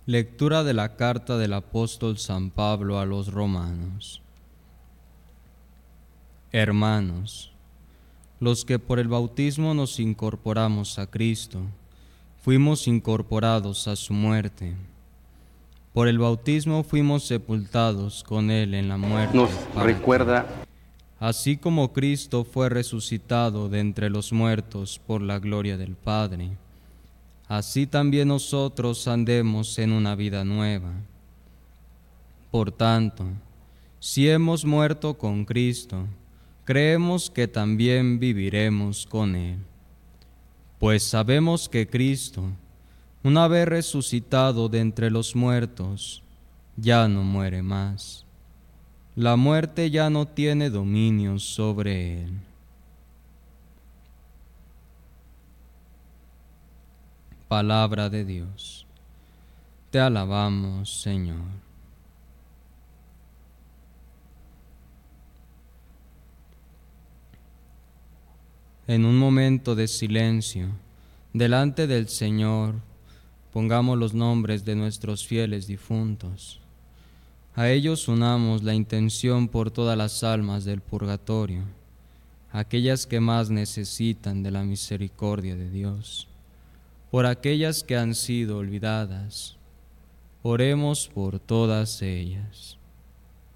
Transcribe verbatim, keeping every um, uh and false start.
Lectura de la carta del apóstol San Pablo a los romanos. Hermanos, los que por el bautismo nos incorporamos a Cristo, fuimos incorporados a su muerte. Por el bautismo fuimos sepultados con Él en la muerte. Nos recuerda, así como Cristo fue resucitado de entre los muertos por la gloria del Padre, así también nosotros andemos en una vida nueva. Por tanto, si hemos muerto con Cristo, creemos que también viviremos con Él. Pues sabemos que Cristo, una vez resucitado de entre los muertos, ya no muere más. La muerte ya no tiene dominio sobre Él. Palabra de Dios. Te alabamos, Señor. En un momento de silencio, delante del Señor, pongamos los nombres de nuestros fieles difuntos. A ellos unamos la intención por todas las almas del purgatorio, aquellas que más necesitan de la misericordia de Dios, por aquellas que han sido olvidadas. Oremos por todas ellas.